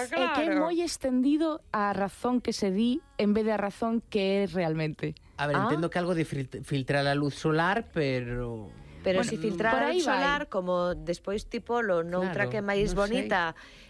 É que é moi extendido a razón que se di en vez de a razón que é realmente. A ver, entendo que algo de filtrar a luz solar, pero... Pero Bueno, si filtrar por a aí luz solar, como despois tipo lo noutra Claro, que é máis non bonita,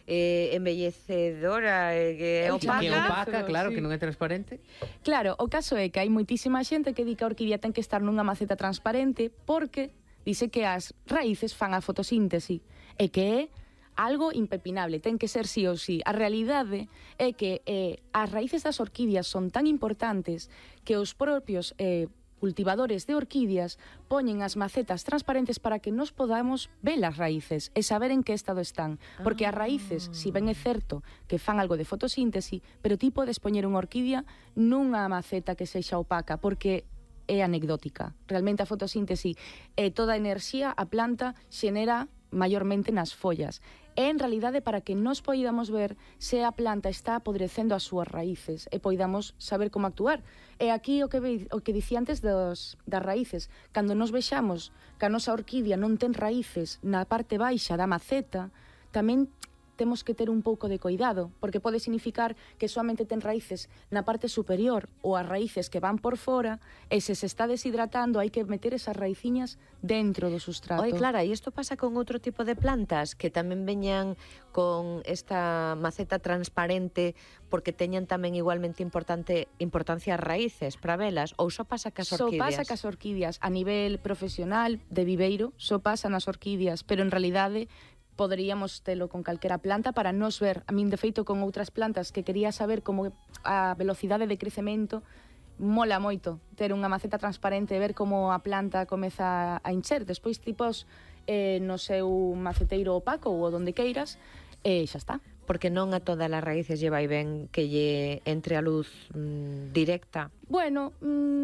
embellecedora, que é opaca. Que é opaca, claro, sí. que non é transparente. Claro, o caso é que hai moitísima xente que di que a orquídea ten que estar nunha maceta transparente porque dice que as raíces fan a fotosíntese e que é algo impepinable, ten que ser sí ou sí. A realidade é que as raíces das orquídeas son tan importantes que os propios cultivadores de orquídeas poñen as macetas transparentes para que nos podamos ver as raíces e saber en que estado están. Porque as raíces, si ben é certo que fan algo de fotosíntese, pero ti podes poñer unha orquídea nunha maceta que sexa opaca, porque é anecdótica. Realmente a fotosíntese e toda a enerxía a planta xenera maiormente nas follas. É en realidade para que nos poidamos ver se a planta está apodrecendo as súas raíces e poidamos saber como actuar. E aquí o que dicía antes das raíces, cando nos vexamos que a nosa orquídea non ten raíces na parte baixa da maceta, tamén temos que ter un pouco de cuidado, porque pode significar que soamente ten raíces na parte superior ou as raíces que van por fora, e se está deshidratando hai que meter esas raiciñas dentro do sustrato. Oi, Clara, e isto pasa con outro tipo de plantas que tamén veñan con esta maceta transparente porque teñan tamén igualmente importancia as raíces para velas, ou só pasa cas orquídeas? Só pasa cas orquídeas a nivel profesional de viveiro, só pasa nas orquídeas, pero en realidade poderíamos telo con calquera planta para nos ver. A min, de feito, con outras plantas que quería saber como a velocidade de crecemento, mola moito ter unha maceta transparente e ver como a planta comeza a encher. Despois tipos no seu maceteiro opaco ou onde queiras, e xa está. Porque non a todas as raíces lle vai ben que lle entre a luz directa. Bueno,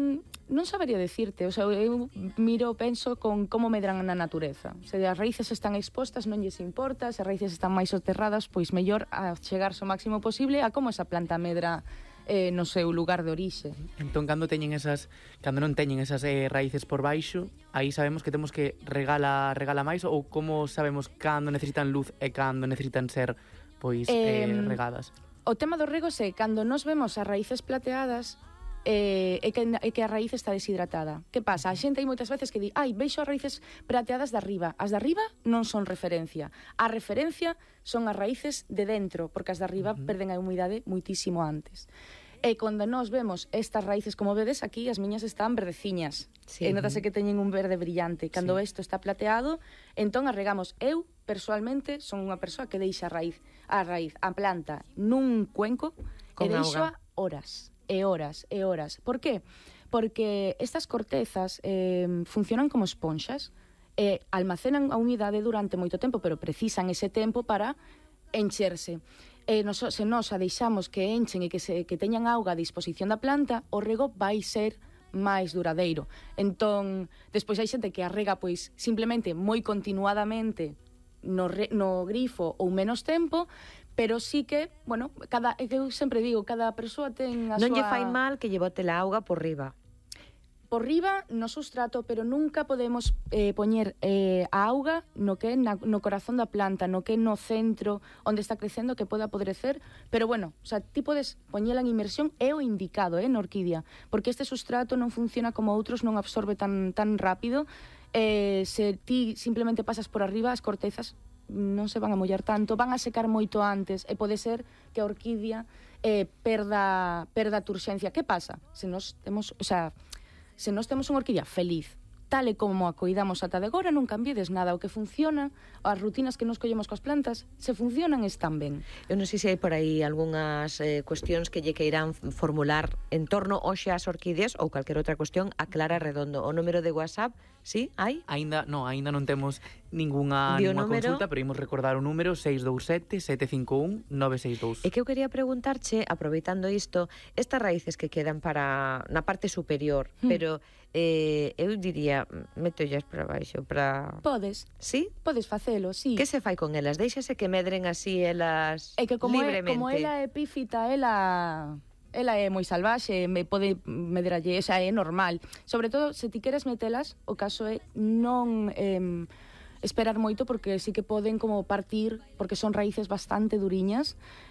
non sabería decirte, o sea, eu penso con como medran na natureza. Se as raíces están expostas non lles importa, se as raíces están máis soterradas, pois mellor a chegarse o máximo posible a como esa planta medra no seu lugar de orixe. Entón, cando non teñen esas raíces por baixo, aí sabemos que temos que regala máis, ou como sabemos cando necesitan luz e cando necesitan ser regadas? O tema dos regos é cando nos vemos as raíces plateadas é que a raíz está deshidratada. Que pasa? A xente hai moitas veces que di veixo as raíces prateadas de arriba. As de arriba non son referencia. A referencia son as raíces de dentro, porque as de arriba perden a humidade moitísimo antes. E cando nos vemos estas raíces, como vedes aquí, as miñas están verdeciñas. Sí. E notase que teñen un verde brillante. Cando isto está plateado, entón arregamos. Eu, persoalmente, son unha persoa que deixa a planta nun cuenco con e deixo auga horas e horas e horas. Por qué? Porque estas cortezas funcionan como esponxas e almacenan a humidade durante moito tempo, pero precisan ese tempo para encherse. Se nos a deixamos que enchen e que teñan auga a disposición da planta, o rego vai ser máis duradeiro. Entón, despois hai xente que arrega pois simplemente moi continuadamente no grifo ou menos tempo, pero sí que, bueno, eu sempre digo, cada persoa ten a súa... Non lle fai mal que lle bote a auga por riba. Por riba no sustrato, pero nunca podemos poñer a auga no que é no corazón da planta, no que é no centro onde está crecendo, que pode apodrecer, pero bueno, o sea, ti podes poñela en inmersión, é o indicado, na orquídea, porque este sustrato non funciona como outros, non absorbe tan rápido. Se ti simplemente pasas por arriba, as cortezas non se van a mollar tanto, van a secar moito antes, e pode ser que a orquídea perda a turxencia. Que pasa? Se nos temos unha orquídea feliz, tal e como a coidamos ata de agora, non cambiedes nada. O que funciona, as rutinas que nos collemos coas plantas, se funcionan, están ben. Eu non sei se hai por aí algunhas cuestións que lle queirán formular en torno hoxe ás orquídeas ou calquer outra cuestión a Clara Redondo. O número de WhatsApp, sí, hai? Aínda non temos ningunha consulta, pero imos recordar o número 627-751-962. E que eu quería preguntarche, aproveitando isto, estas raíces que quedan na parte superior, pero eu diría, metollas para baixo, para... Podes. Sí? Podes facelo, sí. Que se fai con elas? Deixase que medren así elas libremente? É que como ela é epífita, ela é moi salvaxe, pode medralle, esa é normal. Sobre todo, se ti queres metelas, o caso é non esperar moito, porque sí que poden como partir, porque son raíces bastante duriñas,